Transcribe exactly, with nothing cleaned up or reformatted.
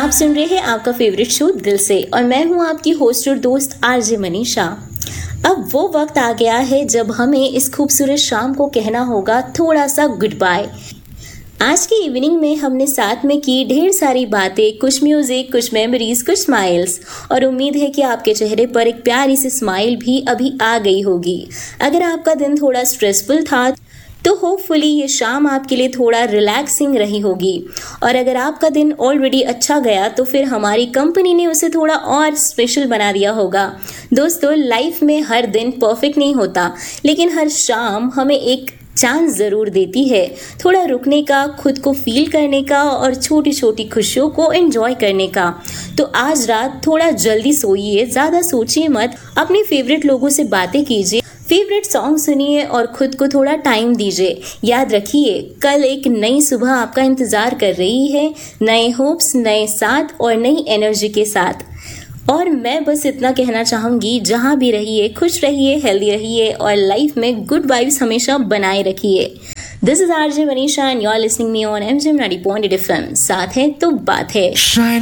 आप सुन रहे हैं आपका फेवरेट शो दिल से और मैं हूं आपकी होस्ट और दोस्त आरजे मनीषा। अब वो वक्त आ गया है जब हमें इस खूबसूरत शाम को कहना होगा थोड़ा सा गुड बाय। आज की इवनिंग में हमने साथ में की ढेर सारी बातें, कुछ म्यूजिक, कुछ मेमोरीज, कुछ स्माइल्स और उम्मीद है कि आपके चेहरे पर एक प्यारी सी स्माइल भी अभी आ गई होगी। अगर आपका दिन थोड़ा स्ट्रेसफुल था तो होपफुली ये शाम आपके लिए थोड़ा रिलैक्सिंग रही होगी और अगर आपका दिन ऑलरेडी अच्छा गया तो फिर हमारी कंपनी ने उसे थोड़ा और स्पेशल बना दिया होगा। दोस्तों, लाइफ में हर दिन परफेक्ट नहीं होता, लेकिन हर शाम हमें एक चांस ज़रूर देती है थोड़ा रुकने का, खुद को फील करने का और छोटी छोटी खुशियों को एंजॉय करने का। तो आज रात थोड़ा जल्दी सोइए, ज़्यादा सोचिए मत, अपने फेवरेट लोगों से बातें कीजिए, फेवरेट सॉन्ग सुनिए और खुद को थोड़ा टाइम दीजिए। याद रखिए, कल एक नई सुबह आपका इंतज़ार कर रही है, नए होप्स, नए साथ और नई एनर्जी के साथ। और मैं बस इतना कहना चाहूंगी, जहां भी रहिए खुश रहिए, हेल्दी रहिए और लाइफ में गुड वाइब्स हमेशा बनाए रखिए। This is RJ Manisha and you are listening me on एमजेम ninety point eight FM. साथ है तो बात है।